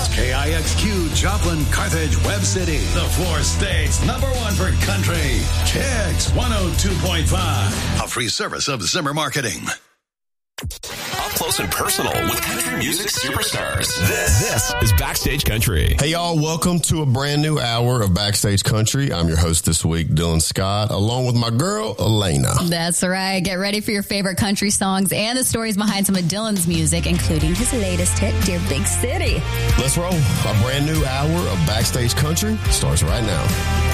It's KIXQ, Joplin, Carthage, Webb City. The 4 states, #1 for country. Kicks 102.5. A free service of Zimmer Marketing. Up close and personal with country music superstars. This is Backstage Country. Hey, y'all. Welcome to a brand new hour of Backstage Country. I'm your host this week, Dylan Scott, along with my girl, Elena. That's right. Get ready for your favorite country songs and the stories behind some of Dylan's music, including his latest hit, Dear Big City. Let's roll. A brand new hour of Backstage Country starts right now.